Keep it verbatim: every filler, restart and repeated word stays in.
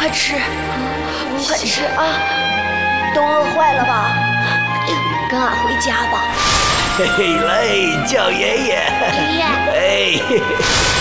快吃，快吃啊！都饿坏了吧？跟俺回家吧。 嘿嘿，来叫爷爷。 爷爷。 哎。